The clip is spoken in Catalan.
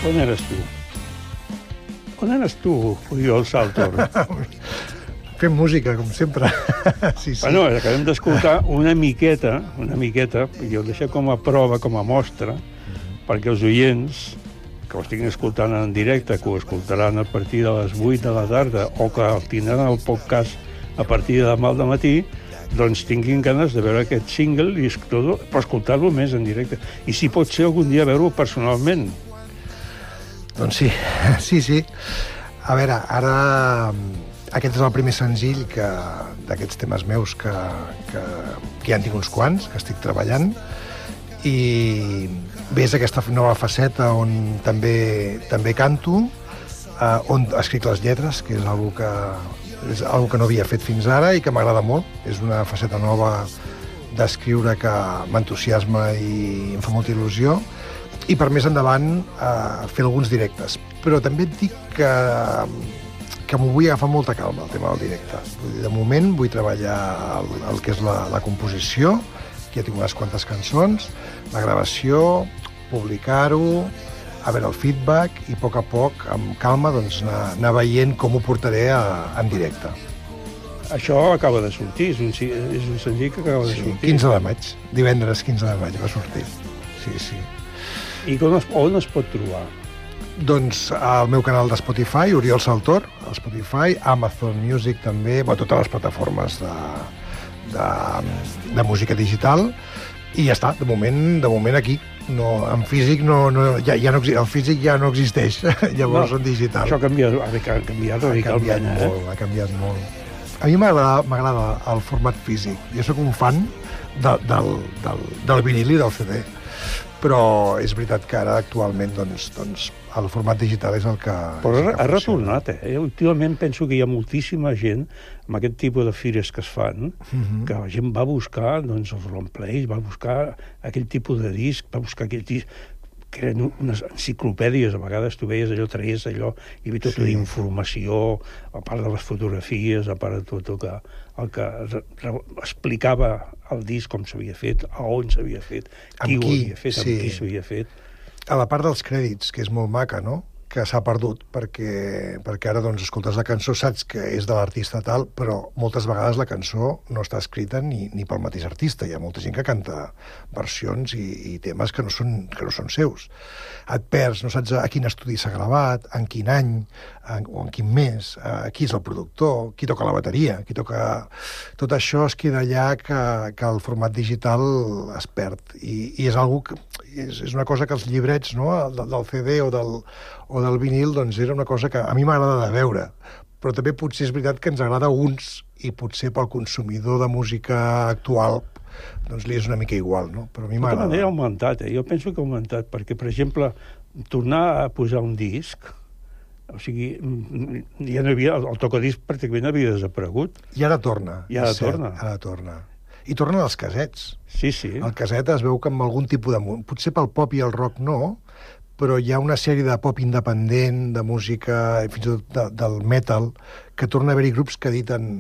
On eres tu? On eres tu, Oriol Saltor? Fem música, com sempre. Sí. Bueno, acabem d'escoltar una miqueta, i ho deixo com a prova, com a mostra, perquè els oients que ho estiguin escoltant en directe, que ho escoltaran a partir de les 8 de la tarda o que el tindran al podcast a partir de demà al matí, doncs tinguin ganes de veure aquest single i però escoltar-lo més en directe. I si pot ser algun dia veure-ho personalment. Doncs sí. A veure, ara aquest és el primer senzill d'aquests temes meus que ja en tinc uns quants, que estic treballant, i ves aquesta nova faceta on també canto, on escric les lletres, que és algo que no havia fet fins ara i que m'agrada molt. És una faceta nova d'escriure que m'entusiasma i em fa molta il·lusió, i per més endavant fer alguns directes. Però també et dic que m'ho vull agafar molta calma, el tema del directe. Vull dir, de moment vull treballar el que és la composició, que ja tinc unes quantes cançons, la gravació, publicar-ho, a veure el feedback, i a poc, amb calma, doncs, anar veient com ho portaré en directe. Això acaba de sortir, és un senzill que acaba de sortir. 15 de maig, divendres 15 de maig va sortir. Sí. I on es pot trobar? Doncs al meu canal de Spotify, Oriol Saltor, a Spotify, Amazon Music també, totes les plataformes de música digital, i ja està, de moment aquí. No, en físic el físic ja no existeix, llavors en digital. Això ha canviat radicalment. Ha canviat molt. A mi m'agrada el format físic. Jo sóc un fan del vinil i del CD. Però és veritat que ara, actualment, doncs el format digital és el que... Però ha retornat, Últimament penso que hi ha moltíssima gent amb aquest tipus de fires que es fan, que la gent va buscar, doncs, els longplays, va buscar aquell tipus de disc, va buscar aquell disc, que eren unes enciclopèdies, a vegades tu veies allò, traies allò, hi havia tota la informació, a part de les fotografies, a part de tot el que explicava el disc, com s'havia fet, a on s'havia fet, qui ho havia fet, amb qui s'havia fet. A la part dels crèdits, que és molt maca, no?, que s'ha perdut, perquè ara, doncs, escoltes la cançó, saps que és de l'artista tal, però moltes vegades la cançó no està escrita ni pel mateix artista. Hi ha molta gent que canta versions i temes que no són seus. Et perds, no saps a quin estudi s'ha gravat, en quin any, o en quin mes, qui és el productor, qui toca la bateria, qui toca... Tot això es queda allà que el format digital es perd. I és una cosa que els llibrets, no?, del CD o del vinil, doncs era una cosa que a mi m'agrada de veure, però també potser és veritat que ens agrada a uns i potser pel consumidor de música actual doncs li és una mica igual, no? Però a mi m'agrada. De manera ha augmentat, Jo penso que ha augmentat, perquè, per exemple, tornar a posar un disc, o sigui, ja no havia... El tocadisc pràcticament havia desaparegut. I ara torna. Ara torna. I tornen els casets. Sí. El caset es veu que amb algun tipus de... Potser pel pop i el rock no, però hi ha una sèrie de pop independent, de música, fins i tot del metal, que torna a haver-hi grups que editen